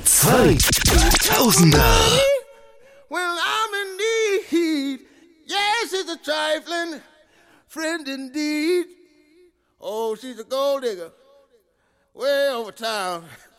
2000er. When I'm in need, yes, it's a trifling friend indeed. Oh, she's a gold digger, way over town.